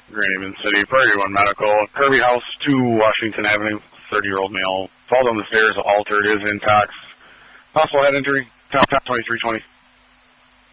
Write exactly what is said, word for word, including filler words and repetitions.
Grand Haven City, Prairie One Medical, Kirby House, two Washington Avenue, thirty-year-old male. Falls on the stairs, altered, is intact. Possible head injury, top, top twenty-three twenty.